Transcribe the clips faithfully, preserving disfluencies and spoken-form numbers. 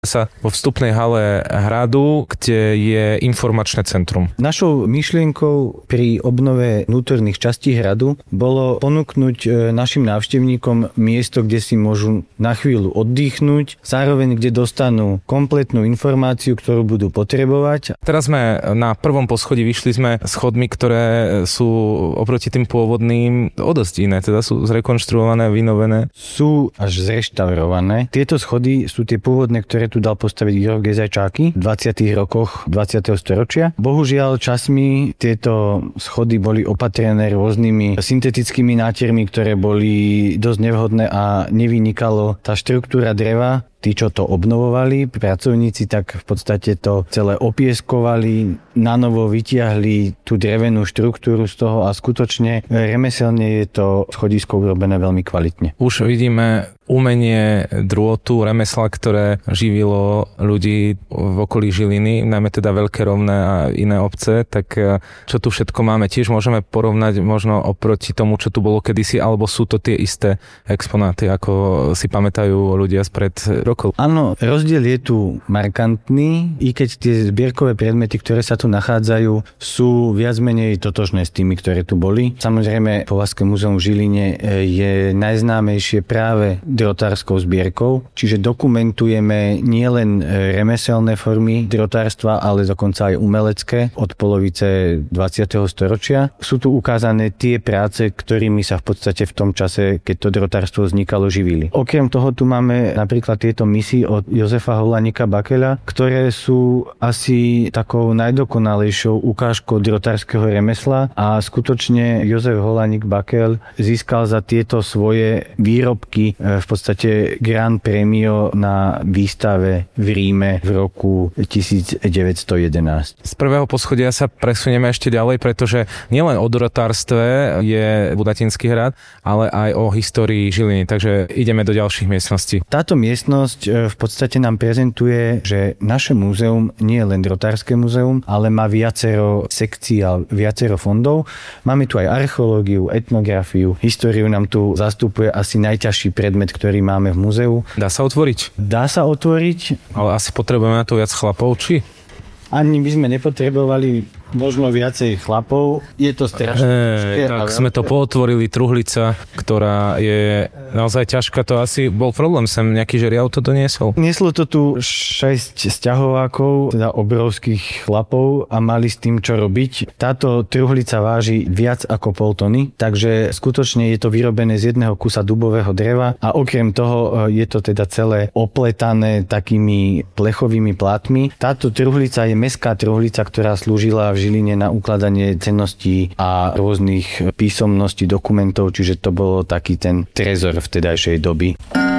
sa vo vstupnej hale hradu, kde je informačné centrum. Našou myšlienkou pri obnove vnútorných častí hradu bolo ponúknuť našim návštevníkom miesto, kde si môžu na chvíľu oddychnúť, zároveň kde dostanú kompletnú informáciu, ktorú budú potrebovať. Teraz sme na prvom poschodí, vyšli sme schodmi, ktoré sú oproti tým pôvodným o dosť iné, teda sú zrekonštruované, vynovené. Sú až zreštaurované. Tieto schody sú tie pôvodné, ktoré tu dal postaviť Georg Gezajčáky v dvadsiatych rokoch dvadsiateho storočia. Bohužiaľ časmi tieto schody boli opatrené rôznymi syntetickými nátiermi, ktoré boli dosť nevhodné a nevynikalo tá štruktúra dreva. Tí, čo to obnovovali, pracovníci, tak v podstate to celé opieskovali, nanovo vytiahli tú drevenú štruktúru z toho a skutočne remeselne je to schodisko urobené veľmi kvalitne. Už vidíme umenie drôtu, remesla, ktoré živilo ľudí v okolí Žiliny, najmä teda Veľké Rovné a iné obce, tak čo tu všetko máme, tiež môžeme porovnať možno oproti tomu, čo tu bolo kedysi, alebo sú to tie isté exponáty, ako si pamätajú ľudia spred rokov? Áno, rozdiel je tu markantný, i keď tie zbierkové predmety, ktoré sa tu nachádzajú, sú viac menej totožné s tými, ktoré tu boli. Samozrejme, Povazské múzeum v Žiline je najznámejšie práve drotárskou zbierkou, čiže dokumentujeme nielen remeselné formy drotárstva, ale dokonca aj umelecké od polovice dvadsiateho storočia. Sú tu ukázané tie práce, ktorými sa v podstate v tom čase, keď to drotárstvo vznikalo, živili. Okrem toho tu máme napríklad tieto misy od Jozefa Holánika Bakeľa, ktoré sú asi takou najdokonalejšou ukážkou drotárskeho remesla a skutočne Jozef Holánik Bakeľ získal za tieto svoje výrobky v podstate Grand Premio na výstave v Ríme v roku devätnásť jedenásť. Z prvého poschodia sa presunieme ešte ďalej, pretože nielen o drotárstve je Budatinský hrad, ale aj o histórii Žiliny, takže ideme do ďalších miestností. Táto miestnosť v podstate nám prezentuje, že naše múzeum nie je len drotárske múzeum, ale má viacero sekcií a viacero fondov. Máme tu aj archeológiu, etnografiu, históriu nám tu zastupuje asi najťažší predmet, ktorý máme v múzeu. Dá sa otvoriť? Dá sa otvoriť. Ale asi potrebujeme na to viac chlapov, či? Ani by sme nepotrebovali možno viacej chlapov. Je to strašné. E, tak sme to pootvorili, truhlica, ktorá je naozaj ťažká. To asi bol problém, sem nejaký žeriav to doniesol. Nieslo to tu šesť sťahovákov, teda obrovských chlapov a mali s tým čo robiť. Táto truhlica váži viac ako pol tony, takže skutočne je to vyrobené z jedného kusa dubového dreva a okrem toho je to teda celé opletané takými plechovými plátmi. Táto truhlica je mestská truhlica, ktorá slúžila v Žiline na ukladanie cenností a rôznych písomností, dokumentov, čiže to bolo taký ten trezor vtedajšej doby.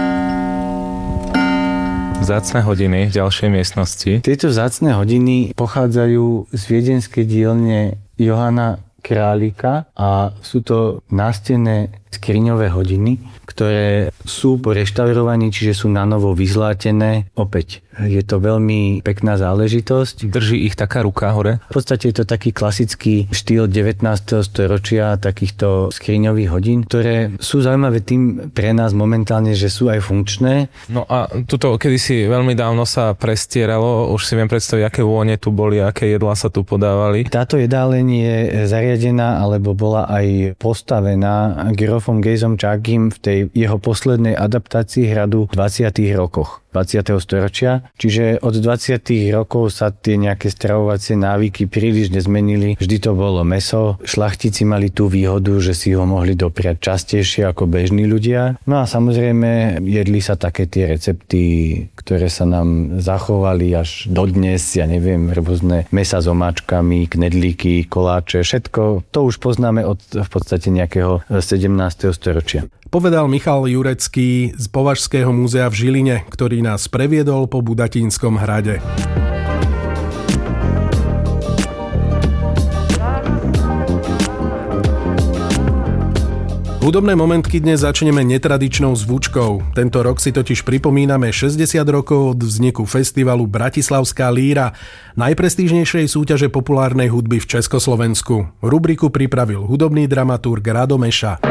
Vzácne hodiny v ďalšej miestnosti. Tieto vzácne hodiny pochádzajú z viedenskej dielne Johana Králika a sú to nástenné skriňové hodiny, ktoré sú po reštaurovaní, čiže sú nanovo vyzlátené. Opäť je to veľmi pekná záležitosť. Drží ich taká ruka hore? V podstate je to taký klasický štýl devätnásteho storočia takýchto skriňových hodín, ktoré sú zaujímavé tým pre nás momentálne, že sú aj funkčné. No a tuto kedysi veľmi dávno sa prestieralo, už si viem predstaviť, aké vône tu boli, aké jedlá sa tu podávali. Táto jedáleň je zariadená, alebo bola aj postavená Gerofom Gejzom Čákym v tej jeho poslednej adaptácii hradu v dvadsiatych rokoch dvadsiateho storočia. Čiže od dvadsiatych rokov sa tie nejaké stravovacie návyky príliš nezmenili. Vždy to bolo mäso. Šlachtici mali tú výhodu, že si ho mohli dopriať častejšie ako bežní ľudia. No a samozrejme jedli sa také tie recepty, ktoré sa nám zachovali až dodnes, ja neviem, rôzne mäsa s omáčkami, knedlíky, koláče, všetko. To už poznáme od v podstate nejakého sedemnásteho storočia. Povedal Michal Jurecký z Považského múzea v Žiline, ktorý nás previedol po Budatínskom hrade. Hudobné momentky dnes začneme netradičnou zvučkou. Tento rok si totiž pripomíname šesťdesiat rokov od vzniku festivalu Bratislavská líra, najprestížnejšej súťaže populárnej hudby v Československu. Rubriku pripravil hudobný dramaturg Rado Meša.